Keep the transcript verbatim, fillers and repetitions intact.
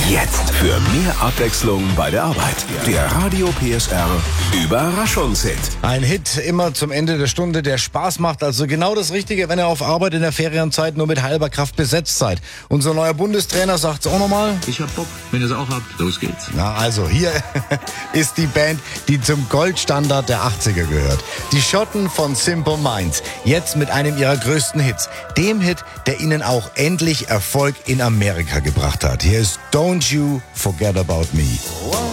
Jetzt für mehr Abwechslung bei der Arbeit. Der Radio P S R Überraschungshit. Ein Hit immer zum Ende der Stunde, der Spaß macht. Also genau das Richtige, wenn ihr auf Arbeit in der Ferienzeit nur mit halber Kraft besetzt seid. Unser neuer Bundestrainer sagt's auch nochmal. Ich hab Bock. Wenn ihr es auch habt, los geht's. Na also, hier ist die Band, die zum Goldstandard der achtziger gehört. Die Schotten von Simple Minds. Jetzt mit einem ihrer größten Hits. Dem Hit, der ihnen auch endlich Erfolg in Amerika gebracht hat. Hier ist Don't You Forget About Me.